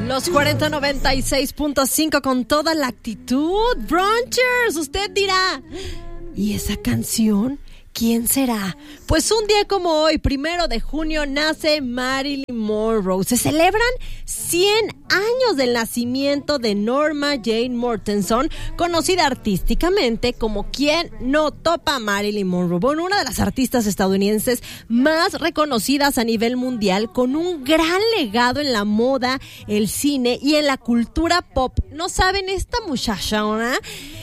Los 4096.5 con toda la actitud. Brunchers, usted dirá, ¿y esa canción? ¿Quién será? Pues un día como hoy, 1 de junio, nace Marilyn Monroe. Se celebran 100 años del nacimiento de Norma Jane Mortenson, conocida artísticamente como quien no topa a Marilyn Monroe. Bueno, una de las artistas estadounidenses más reconocidas a nivel mundial, con un gran legado en la moda, el cine y en la cultura pop. ¿No saben esta muchachona?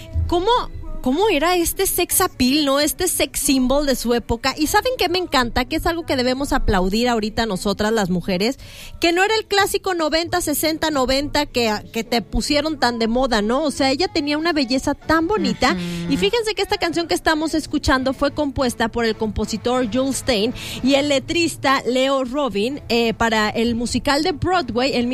¿Cómo era este sex appeal, no? Este sex symbol de su época. Y ¿saben qué me encanta? Que es algo que debemos aplaudir ahorita nosotras las mujeres, que no era el clásico 90, 60, 90 que te pusieron tan de moda, ¿no? O sea, ella tenía una belleza tan bonita. Uh-huh. Y fíjense que esta canción que estamos escuchando fue compuesta por el compositor Jules Stein y el letrista Leo Robin para el musical de Broadway en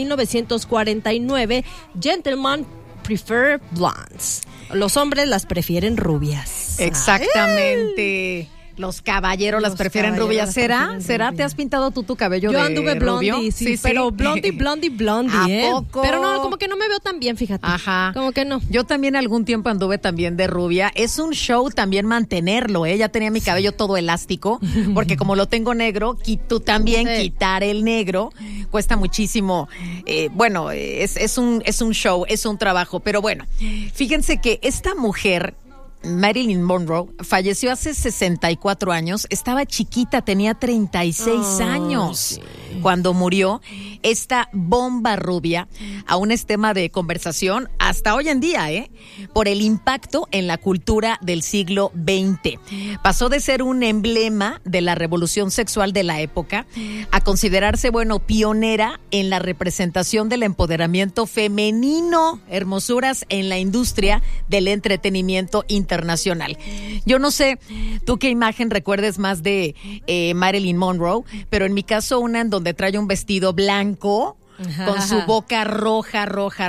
1949, Gentlemen Prefer Blondes. Los hombres las prefieren rubias. Exactamente. Los caballeros las prefieren rubias. ¿Será? ¿Te has pintado tú tu cabello de rubio? Yo anduve blondie, sí, pero blondie, ¿A poco? Pero no, como que no me veo tan bien, fíjate. Ajá. Como que no. Yo también algún tiempo anduve también de rubia. Es un show también mantenerlo, ¿eh? Ya tenía mi cabello todo elástico, porque como lo tengo negro, tú también quitar el negro cuesta muchísimo. Bueno, es un show, es un trabajo. Pero bueno, fíjense que esta mujer, Marilyn Monroe, falleció hace 64 años. Estaba chiquita, tenía 36 años cuando murió. Esta bomba rubia aún es tema de conversación hasta hoy en día, por el impacto en la cultura del siglo XX. Pasó de ser un emblema de la revolución sexual de la época a considerarse, pionera en la representación del empoderamiento femenino, hermosuras en la industria del entretenimiento internacional. Yo no sé tú qué imagen recuerdes más de Marilyn Monroe, pero en mi caso una en donde trae un vestido blanco con su boca roja,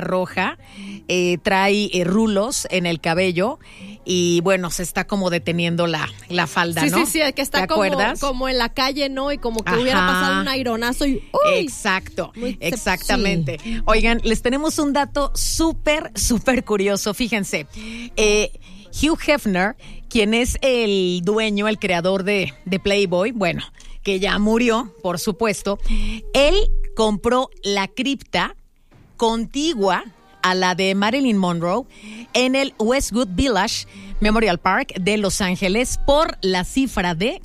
trae rulos en el cabello y se está como deteniendo la falda, ¿no? Sí, que está como en la calle, ¿no? Y como que hubiera pasado un aironazo y ¡uy! Exacto, exactamente. Sí. Oigan, les tenemos un dato súper curioso, fíjense. Hugh Hefner, quien es el dueño, el creador de Playboy, que ya murió, por supuesto, él compró la cripta contigua a la de Marilyn Monroe en el Westwood Village Memorial Park de Los Ángeles por la cifra de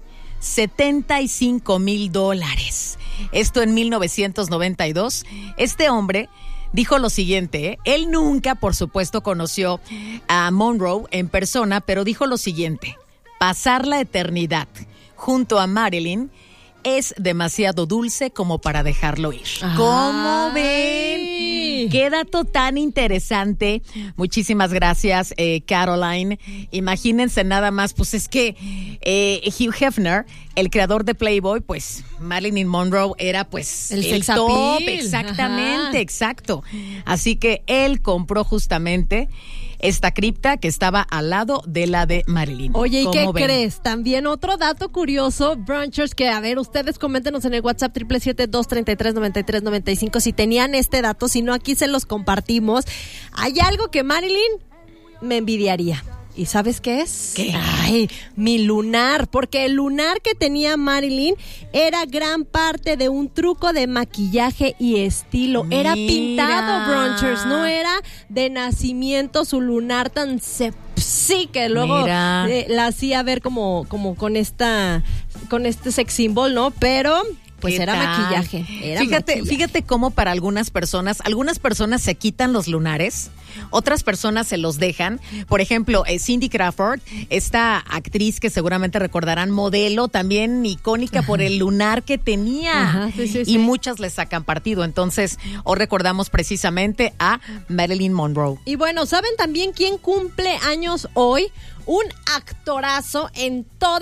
$75,000. Esto en 1992. Este hombre dijo lo siguiente, él nunca, por supuesto, conoció a Monroe en persona, pero dijo lo siguiente: pasar la eternidad junto a Marilyn es demasiado dulce como para dejarlo ir. ¿Cómo ven? Qué dato tan interesante. Muchísimas gracias, Caroline. Imagínense nada más, pues es que Hugh Hefner, el creador de Playboy, pues Marilyn Monroe era pues el top. Exactamente, exacto. Así que él compró justamente esta cripta que estaba al lado de la de Marilyn. Oye, ¿y qué crees? También otro dato curioso, Brunchers, que a ver, ustedes coméntenos en el WhatsApp 777-233-9395 si tenían este dato, si no aquí se los compartimos. Hay algo que Marilyn me envidiaría. ¿Y sabes qué es? ¿Qué? Ay, mi lunar, porque el lunar que tenía Marilyn era gran parte de un truco de maquillaje y estilo. Mira. Era pintado, Brunchers, no era de nacimiento su lunar tan sexy que luego la hacía ver como con este sex symbol, ¿no? Pero pues era maquillaje. Fíjate cómo para algunas personas se quitan los lunares, otras personas se los dejan. Por ejemplo, Cindy Crawford, esta actriz que seguramente recordarán, modelo también icónica por el lunar que tenía. Y muchas le sacan partido. Entonces, hoy recordamos precisamente a Marilyn Monroe. Y bueno, ¿saben también quién cumple años hoy? Un actorazo en toda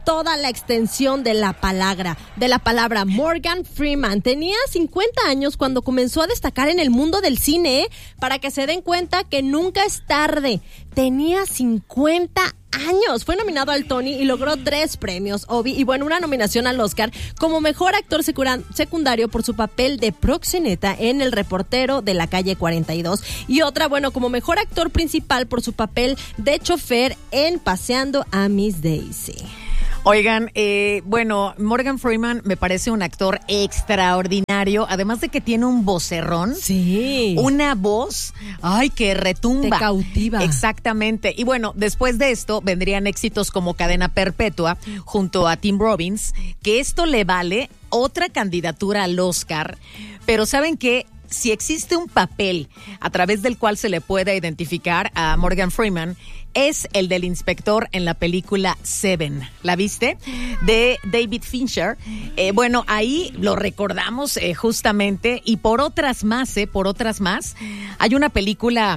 toda la extensión de la palabra Morgan Freeman. Tenía 50 años cuando comenzó a destacar en el mundo del cine, para que se den cuenta que nunca es tarde. Tenía 50 años. Fue nominado al Tony y logró 3 premios, Obie, y bueno, una nominación al Oscar como mejor actor secundario por su papel de proxeneta en El reportero de la calle 42, y otra, bueno, como mejor actor principal por su papel de chofer en Paseando a Miss Daisy. Oigan, bueno, Morgan Freeman me parece un actor extraordinario, además de que tiene un vocerrón. Sí. Una voz, ay, que retumba. Te cautiva. Exactamente. Y bueno, después de esto vendrían éxitos como Cadena Perpetua junto a Tim Robbins, que esto le vale otra candidatura al Oscar. Pero ¿saben qué? Si existe un papel a través del cual se le pueda identificar a Morgan Freeman, es el del inspector en la película Seven. ¿La viste? De David Fincher. Bueno, ahí lo recordamos justamente, y por otras más. Hay una película,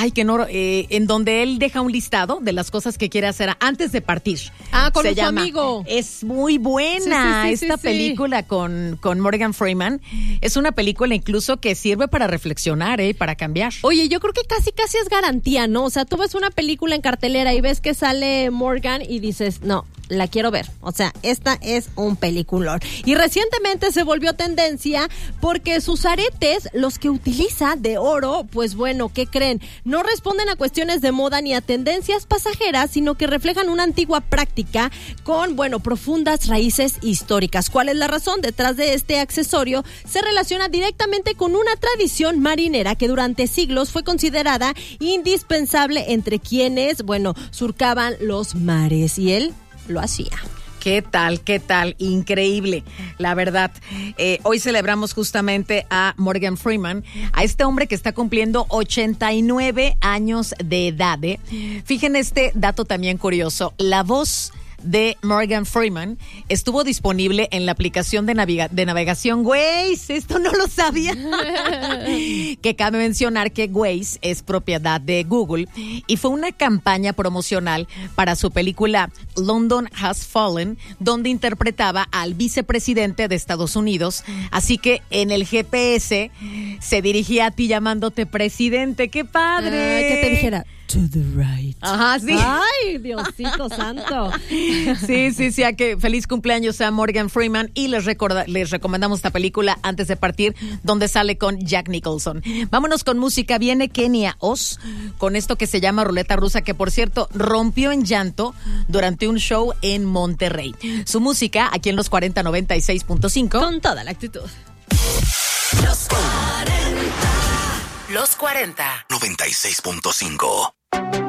en donde él deja un listado de las cosas que quiere hacer antes de partir. Con su amigo. Es muy buena esta sí. película con Morgan Freeman. Es una película incluso que sirve para reflexionar, para cambiar. Oye, yo creo que casi es garantía, ¿no? O sea, tú ves una película en cartelera y ves que sale Morgan y dices, no, la quiero ver. O sea, esta es un peliculón. Y recientemente se volvió tendencia porque sus aretes, los que utiliza de oro, pues bueno, ¿qué creen? No responden a cuestiones de moda ni a tendencias pasajeras, sino que reflejan una antigua práctica con, bueno, profundas raíces históricas. ¿Cuál es la razón? Detrás de este accesorio se relaciona directamente con una tradición marinera que durante siglos fue considerada indispensable entre quienes, bueno, surcaban los mares, y él lo hacía. ¿Qué tal? Increíble, la verdad. Hoy celebramos justamente a Morgan Freeman, a este hombre que está cumpliendo 89 años de edad. Fíjense este dato también curioso. La voz de Morgan Freeman estuvo disponible en la aplicación de navegación Waze. Esto no lo sabía. Que cabe mencionar que Waze es propiedad de Google y fue una campaña promocional para su película London Has Fallen, donde interpretaba al vicepresidente de Estados Unidos. Así que en el GPS se dirigía a ti llamándote presidente. ¡Qué padre! Que te dijera to the right. Ajá, sí. Ay, Diosito santo. Sí, a que feliz cumpleaños a Morgan Freeman, y les recomendamos esta película antes de partir, donde sale con Jack Nicholson. Vámonos con música. Viene Kenia Oz con esto que se llama Ruleta Rusa, que por cierto rompió en llanto durante un show en Monterrey. Su música aquí en los 4096.5. Con toda la actitud. Los 40. 96.5.